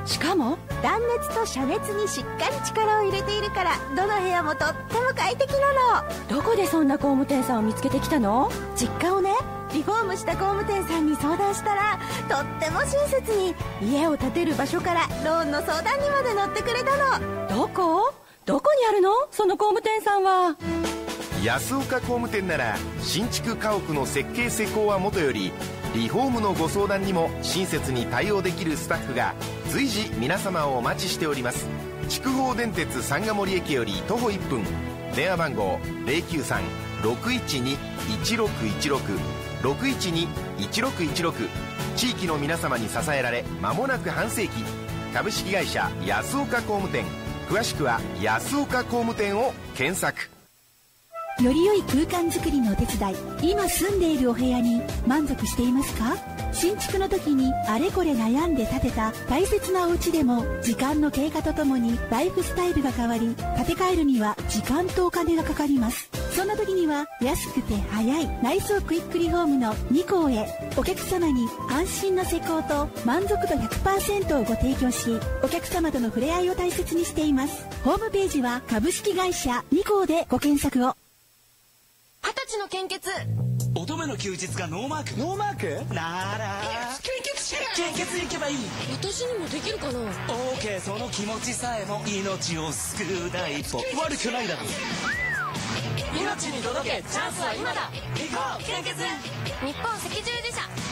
しかも断熱と遮熱にしっかり力を入れているから、どの部屋もとっても快適なの。 どこでそんな工務店さんを見つけてきたの？ 実家をね、リフォームした工務店さんに相談したら、とっても親切に家を建てる場所からローンの相談にまで乗ってくれたの。 どこにあるの？その工務店さんは。 安岡工務店なら、新築家屋の設計施工はもとより、リフォームのご相談にも親切に対応できるスタッフが随時皆様をお待ちしております。筑豊電鉄三ヶ森駅より徒歩1分。電話番号 093-612-1616 612-1616。地域の皆様に支えられ間もなく半世紀。株式会社安岡工務店。詳しくは安岡工務店を検索。 より良い空間づくりのお手伝い、今住んでいるお部屋に満足していますか？新築の時にあれこれ悩んで建てた大切なお家でも、時間の経過とともにライフスタイルが変わり、建て替えるには時間とお金がかかります。そんな時には安くて早い内装クイックリフォームの2項へ、お客様に安心な施工と満足度 100% をご提供し、お客様との触れ合いを大切にしています。ホームページは株式会社2項でご検索を。 20歳の献血。 乙女の休日がノーマーク。ノーマークなら献血してる。献血行けばいい。 私にもできるかな。 OK、 その気持ちさえも命を救う第一歩。悪くないだろう。命に届け、チャンスは今だ。行こう献血。 日本赤十字社。